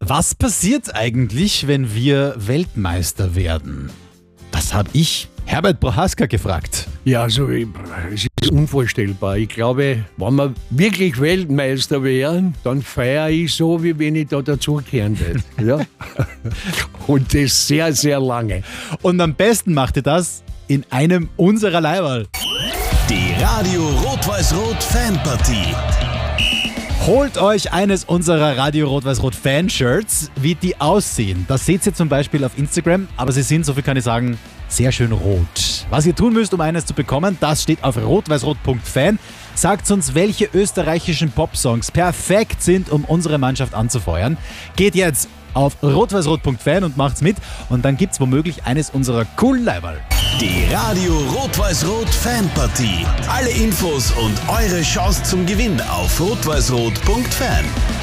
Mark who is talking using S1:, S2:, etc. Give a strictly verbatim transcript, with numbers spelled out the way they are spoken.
S1: Was passiert eigentlich, wenn wir Weltmeister werden? Das habe ich Herbert Prohaska gefragt.
S2: Ja, also ich- es ist unvorstellbar. Ich glaube, wenn wir wirklich Weltmeister wären, dann feiere ich so, wie wenn ich da dazugehören würde. Ja? Und das sehr, sehr lange.
S1: Und am besten macht ihr das in einem unserer Leiberl.
S3: Die Radio Rot-Weiß-Rot Fanpartie.
S1: Holt euch eines unserer Radio Rot-Weiß-Rot Fanshirts, wie die aussehen. Das seht ihr zum Beispiel auf Instagram, aber sie sind, so viel kann ich sagen, sehr schön rot. Was ihr tun müsst, um eines zu bekommen, das steht auf rot-weiß-rot punkt fan. Sagt uns, welche österreichischen Popsongs perfekt sind, um unsere Mannschaft anzufeuern. Geht jetzt auf rot-weiß-rot punkt fan und macht's mit und dann gibt's womöglich eines unserer coolen Leiberl.
S3: Die Radio Rot-Weiß-Rot Fanpartie. Alle Infos und eure Chance zum Gewinn auf rot-weiß-rot punkt fan.